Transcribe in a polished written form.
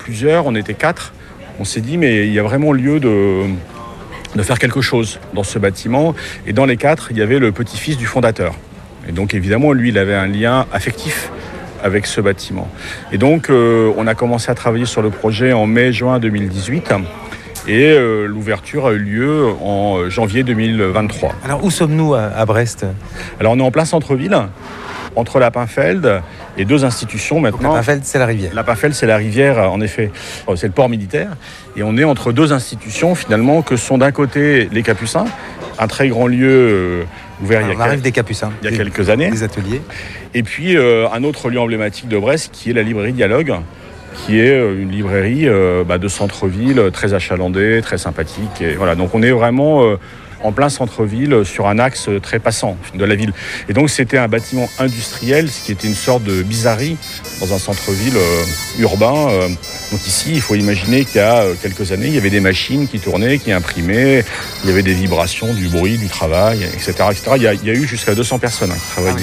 plusieurs, on était 4. On s'est dit, mais il y a vraiment lieu de faire quelque chose dans ce bâtiment. Et dans les 4, il y avait le petit-fils du fondateur. Et donc, évidemment, lui, il avait un lien affectif avec ce bâtiment. Et donc, on a commencé à travailler sur le projet en mai-juin 2018. Et l'ouverture a eu lieu en janvier 2023. Alors, où sommes-nous à Brest ? Alors, on est en plein centre-ville, entre Lapinfeld et 2 institutions maintenant. Donc, Lapinfeld, c'est la rivière. Lapinfeld, c'est la rivière, en effet. C'est le port militaire. Et on est entre 2 institutions, finalement, que sont d'un côté les Capucins, un très grand lieu ouvert il y a quelques années. Des ateliers. Et puis, un autre lieu emblématique de Brest, qui est la librairie Dialogue, qui est une librairie de centre-ville, très achalandée, très sympathique. Et voilà, donc on est vraiment en plein centre-ville, sur un axe très passant de la ville. Et donc c'était un bâtiment industriel, ce qui était une sorte de bizarrerie dans un centre-ville urbain. Donc ici, il faut imaginer qu'il y a quelques années, il y avait des machines qui tournaient, qui imprimaient, il y avait des vibrations, du bruit, du travail, etc. etc. Il y a eu jusqu'à 200 personnes qui travaillaient